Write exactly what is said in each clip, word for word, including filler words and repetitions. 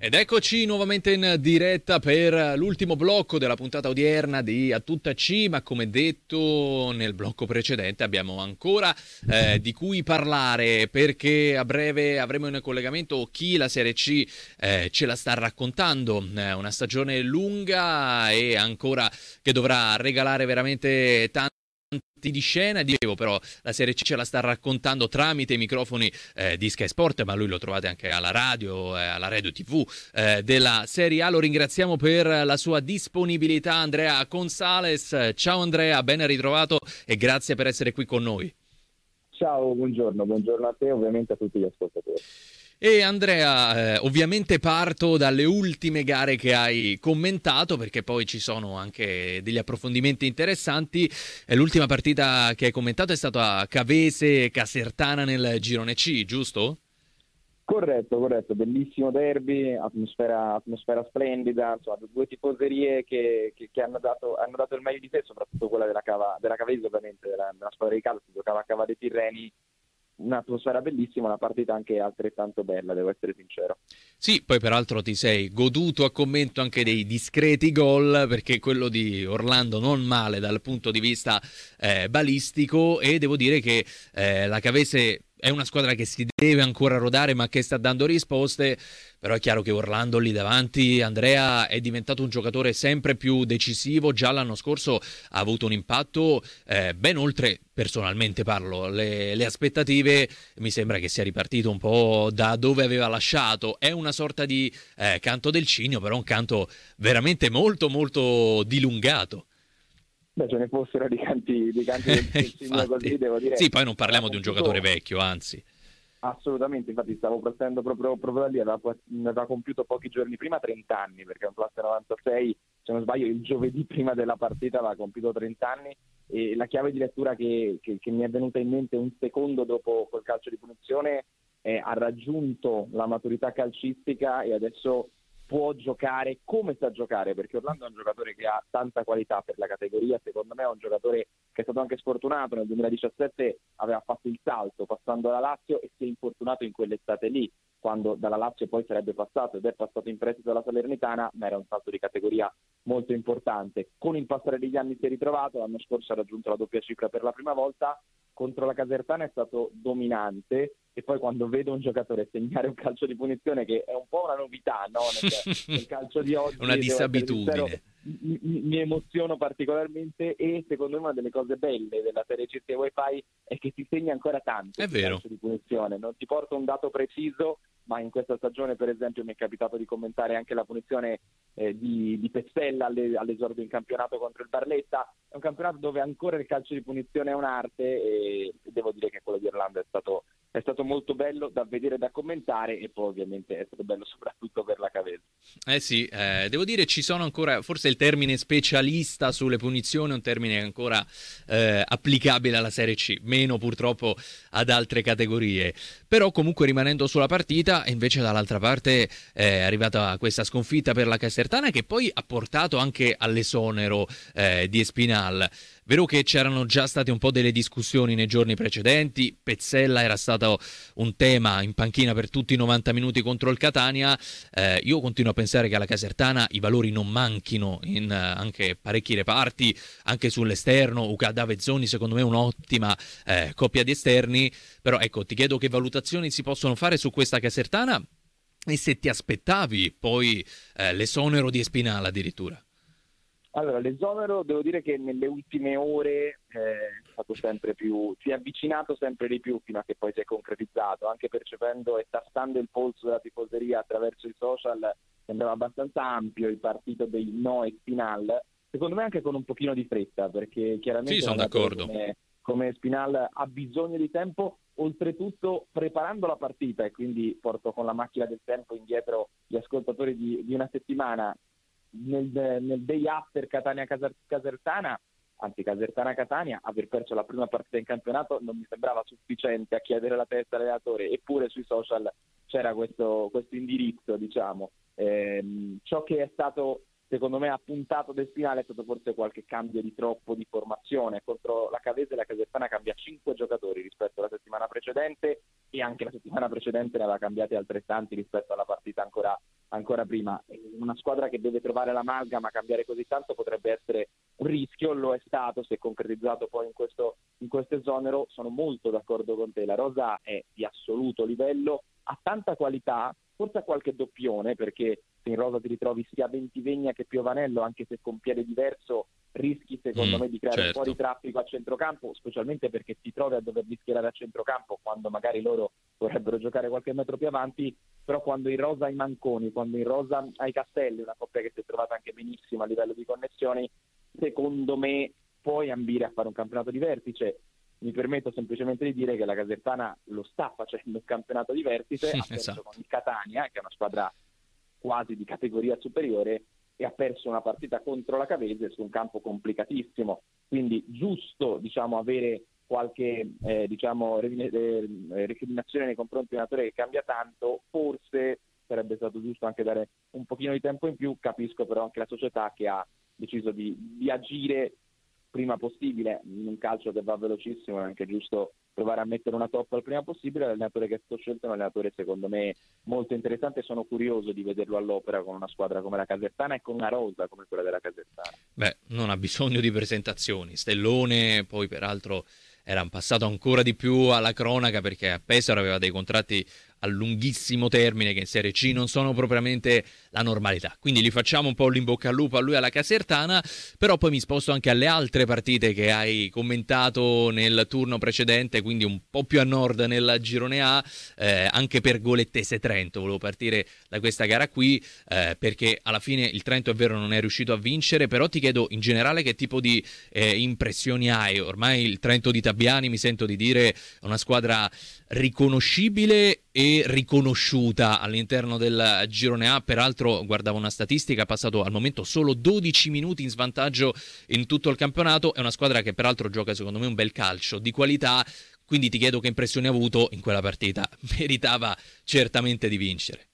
Ed eccoci nuovamente in diretta per l'ultimo blocco della puntata odierna di A Tutta C, ma come detto nel blocco precedente abbiamo ancora eh, di cui parlare, perché a breve avremo in collegamento chi la Serie C eh, ce la sta raccontando, eh, una stagione lunga e ancora che dovrà regalare veramente tanto di scena. Dicevo, però la Serie C ce la sta raccontando tramite i microfoni eh, di Sky Sport, ma lui lo trovate anche alla radio, eh, alla radio tivù eh, della Serie A. Lo ringraziamo per la sua disponibilità, Andrea Consales. Ciao Andrea, ben ritrovato e grazie per essere qui con noi. Ciao, buongiorno, buongiorno a te, ovviamente a tutti gli ascoltatori. E Andrea, eh, ovviamente parto dalle ultime gare che hai commentato, perché poi ci sono anche degli approfondimenti interessanti. E l'ultima partita che hai commentato è stata a Cavese Casertana nel girone C, giusto? Corretto, corretto, bellissimo derby, atmosfera, atmosfera splendida, insomma, due tifoserie che, che, che hanno, dato, hanno dato il meglio di sé, soprattutto quella della, Cava, della Cavese, ovviamente, della, della squadra di calcio, si giocava a Cava dei Tirreni. Un'atmosfera bellissima, una partita anche altrettanto bella, devo essere sincero. Sì, poi peraltro ti sei goduto a commento anche dei discreti gol, perché quello di Orlando non male dal punto di vista eh, balistico, e devo dire che eh, la Cavese è una squadra che si deve ancora rodare ma che sta dando risposte. Però è chiaro che Orlando lì davanti, Andrea, è diventato un giocatore sempre più decisivo. Già l'anno scorso ha avuto un impatto eh, ben oltre, personalmente parlo, le, le aspettative. Mi sembra che sia ripartito un po' da dove aveva lasciato. È una sorta di eh, canto del cigno, però un canto veramente molto molto dilungato. Beh, ce ne fossero di canti, di canti del, del cigno così, devo dire. Sì, poi non parliamo di un giocatore vecchio, anzi. Assolutamente, infatti stavo partendo proprio, proprio da lì, aveva, aveva compiuto pochi giorni prima trenta anni, perché è un classe novantasei, se non sbaglio il giovedì prima della partita aveva compiuto trenta anni, e la chiave di lettura che, che, che mi è venuta in mente un secondo dopo quel calcio di punizione è: ha raggiunto la maturità calcistica e adesso può giocare come sa giocare, perché Orlando è un giocatore che ha tanta qualità per la categoria. Secondo me è un giocatore che è stato anche sfortunato, nel duemiladiciassette aveva fatto il salto passando alla Lazio e si è infortunato in quell'estate lì, quando dalla Lazio poi sarebbe passato ed è passato in prestito alla Salernitana, ma era un salto di categoria molto importante. Con il passare degli anni si è ritrovato, l'anno scorso ha raggiunto la doppia cifra per la prima volta, contro la Casertana è stato dominante, e poi quando vedo un giocatore segnare un calcio di punizione, che è un po' una novità, no? nel, nel calcio di oggi, una disabitudine, mi, mi, mi emoziono particolarmente, e secondo me una delle cose belle della Serie C Wi-Fi è che si segna ancora tanto è il vero. calcio di punizione. Non ti porto un dato preciso, ma in questa stagione per esempio mi è capitato di commentare anche la punizione eh, di, di Pezzella alle, all'esordio in campionato contro il Barletta. È un campionato dove ancora il calcio di punizione è un'arte, e devo dire che quello di Orlando è stato è stato molto bello da vedere e da commentare, e poi ovviamente è stato bello soprattutto per la Cavese. Eh sì, eh, devo dire ci sono ancora, forse il termine specialista sulle punizioni è un termine ancora eh, applicabile alla Serie C, meno purtroppo ad altre categorie. Però comunque, rimanendo sulla partita, invece dall'altra parte è arrivata questa sconfitta per la Casertana, che poi ha portato anche all'esonero eh, di Espinal. Vero che c'erano già state un po' delle discussioni nei giorni precedenti, Pezzella era stato un tema in panchina per tutti i novanta minuti contro il Catania. Eh, io continuo a pensare che alla Casertana i valori non manchino in eh, anche parecchi reparti, anche sull'esterno. Ukada Vezzoni secondo me è un'ottima eh, coppia di esterni, però ecco, ti chiedo che valutazioni si possono fare su questa Casertana e se ti aspettavi poi eh, l'esonero di Espinal addirittura. Allora, l'esonero devo dire che nelle ultime ore è stato sempre più, si è avvicinato sempre di più fino a che poi si è concretizzato, anche percependo e tastando il polso della tifoseria attraverso i social. Sembrava abbastanza ampio il partito dei no e Spinal, secondo me anche con un pochino di fretta, perché chiaramente sì, sono d'accordo. Come, come Spinal ha bisogno di tempo, oltretutto preparando la partita, e quindi porto con la macchina del tempo indietro gli ascoltatori di, di una settimana. Nel, nel day after Catania-Casertana, anzi Casertana-Catania, aver perso la prima partita in campionato non mi sembrava sufficiente a chiedere la testa all'allenatore, eppure sui social c'era questo, questo indirizzo, diciamo. Ehm, ciò che è stato secondo me appuntato del finale è stato forse qualche cambio di troppo di formazione. Contro la Cavese la Casertana cambia cinque giocatori rispetto alla settimana precedente, e anche la settimana precedente ne aveva cambiati altrettanti rispetto alla partita ancora ancora prima. Una squadra che deve trovare l'amalgama, cambiare così tanto potrebbe essere un rischio, lo è stato, si è concretizzato poi in questo, in questo esonero. Sono molto d'accordo con te, la rosa è di assoluto livello, ha tanta qualità, forse ha qualche doppione, perché se in rosa ti ritrovi sia Bentivegna che Piovanello, anche se con piede diverso, rischi secondo Mm, me di creare certo. un po' di traffico a centrocampo, specialmente perché ti trovi a doverli schierare a centrocampo quando magari loro vorrebbero giocare qualche metro più avanti. Però quando in rosa hai Manconi, quando in rosa hai Castelli, una coppia che si è trovata anche benissimo a livello di connessioni, secondo me puoi ambire a fare un campionato di vertice. Mi permetto semplicemente di dire che la Casertana lo sta facendo un campionato di vertice, ha perso Esatto. con il Catania, che è una squadra quasi di categoria superiore, e ha perso una partita contro la Cavese su un campo complicatissimo. Quindi giusto, diciamo, avere qualche eh, diciamo eh, recriminazione nei confronti di un allenatore che cambia tanto. Forse sarebbe stato giusto anche dare un pochino di tempo in più. Capisco però anche la società che ha deciso di, di agire prima possibile. In un calcio che va velocissimo è anche giusto provare a mettere una toppa il prima possibile. L'allenatore che è stato scelto è un allenatore secondo me molto interessante, sono curioso di vederlo all'opera con una squadra come la Casertana e con una rosa come quella della Casertana. Beh, non ha bisogno di presentazioni. Stellone poi peraltro era passato ancora di più alla cronaca perché a Pesaro aveva dei contratti a lunghissimo termine che in Serie C non sono propriamente la normalità. Quindi gli facciamo un po' l'in bocca al lupo a lui alla Casertana, però poi mi sposto anche alle altre partite che hai commentato nel turno precedente, quindi un po' più a nord nel girone A, eh, anche per Golettese Trento. Volevo partire da questa gara qui eh, perché alla fine il Trento è vero non è riuscito a vincere, però ti chiedo in generale che tipo di eh, impressioni hai. Ormai il Trento di Tabiani, mi sento di dire, è una squadra riconoscibile e riconosciuta all'interno del girone A. Peraltro guardavo una statistica, ha passato al momento solo dodici minuti in svantaggio in tutto il campionato. È una squadra che peraltro gioca secondo me un bel calcio di qualità, quindi ti chiedo che impressioni hai avuto in quella partita. Meritava certamente di vincere.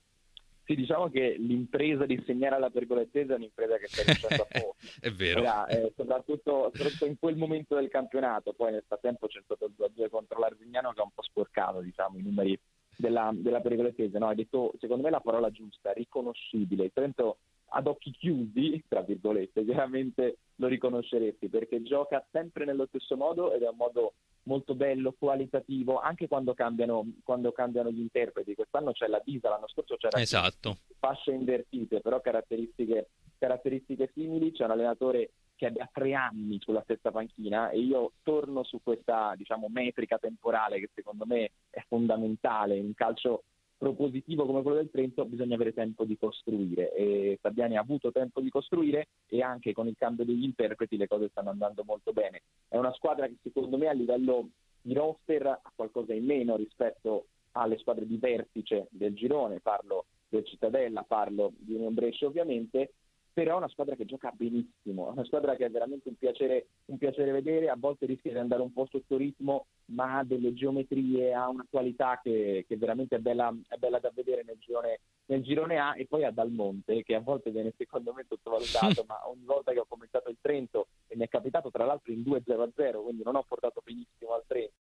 Sì, diciamo che l'impresa di segnare alla Pergolettese è un'impresa che sta riuscendo a poco. È vero. Era, eh, soprattutto, soprattutto in quel momento del campionato. Poi nel frattempo c'è stato il due a due contro l'Arzignano che ha un po' sporcato, diciamo, i numeri della, della Pergolettese. No, hai detto, secondo me, la parola giusta, riconoscibile. Il Trento ad occhi chiusi, tra virgolette, chiaramente lo riconosceresti perché gioca sempre nello stesso modo ed è un modo molto bello, qualitativo, anche quando cambiano quando cambiano gli interpreti. Quest'anno c'è la Disa, l'anno scorso c'era esatto. fasce invertite, però caratteristiche, caratteristiche simili. C'è un allenatore che abbia tre anni sulla stessa panchina e io torno su questa, diciamo, metrica temporale che secondo me è fondamentale in un calcio propositivo come quello del Trento. Bisogna avere tempo di costruire e Fabiani ha avuto tempo di costruire e anche con il cambio degli interpreti le cose stanno andando molto bene. È una squadra che secondo me a livello di roster ha qualcosa in meno rispetto alle squadre di vertice del girone, parlo del Cittadella, parlo di Union Brescia ovviamente, però è una squadra che gioca benissimo, è una squadra che è veramente un piacere, un piacere vedere. A volte rischia di andare un po' sotto ritmo, ma ha delle geometrie, ha una qualità che, che veramente è bella, è bella da vedere nel girone, nel girone A. E poi ha Dalmonte, che a volte viene secondo me sottovalutato, ma ogni volta che ho commentato il Trento, e mi è capitato tra l'altro in due zero a zero, quindi non ho portato benissimo al Trento,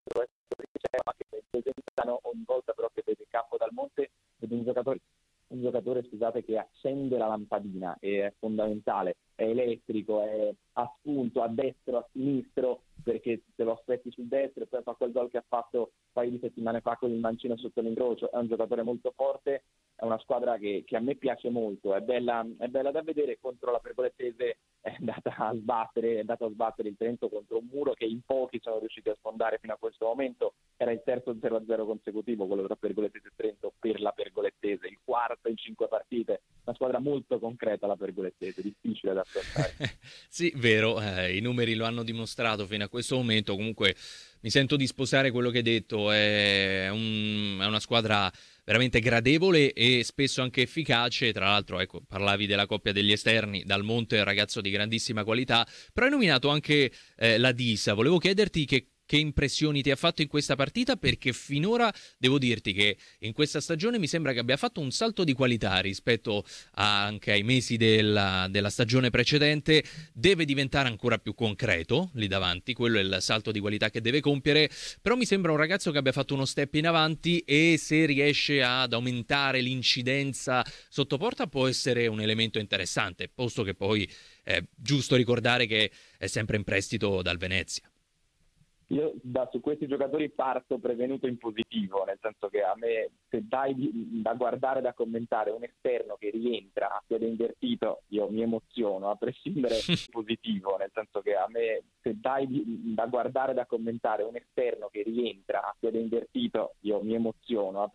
ma che presentano ogni volta però che vede in campo Dalmonte, vede un giocatore un giocatore scusate che accende la lampadina, e è fondamentale, è elettrico, è a spunto, a destro, a sinistro, perché se lo aspetti sul destro e poi fa quel gol che ha fatto un paio di settimane fa con il mancino sotto l'incrocio. È un giocatore molto forte, è una squadra che, che a me piace molto, è bella, è bella da vedere. Contro la Pergolettese è andata a sbattere, è andato a sbattere il Trento contro un muro che in pochi sono riusciti a sfondare fino a questo momento. Era il terzo zero a zero consecutivo, quello tra Pergolettese e Trento, per la Pergolettese, il quarto in cinque partite. Una squadra molto concreta la Pergolettese, difficile da affrontare. Sì, vero, eh, i numeri lo hanno dimostrato fino a questo momento. Comunque mi sento di sposare quello che hai detto, è, un, è una squadra veramente gradevole e spesso anche efficace. Tra l'altro, ecco, parlavi della coppia degli esterni, Dalmonte è un ragazzo di grandissima qualità, però hai nominato anche eh, la Disa. Volevo chiederti che che impressioni ti ha fatto in questa partita, perché finora devo dirti che in questa stagione mi sembra che abbia fatto un salto di qualità rispetto a, anche ai mesi della, della stagione precedente. Deve diventare ancora più concreto lì davanti, quello è il salto di qualità che deve compiere, però mi sembra un ragazzo che abbia fatto uno step in avanti, e se riesce ad aumentare l'incidenza sotto porta può essere un elemento interessante, posto che poi è giusto ricordare che è sempre in prestito dal Venezia. Io da, su questi giocatori parto prevenuto in positivo, nel senso che a me, se dai di, da guardare, da commentare un esterno che rientra a piede invertito, io mi emoziono, a prescindere positivo, nel senso che a me, se dai di, da guardare, da commentare un esterno che rientra a piede invertito, io mi emoziono, a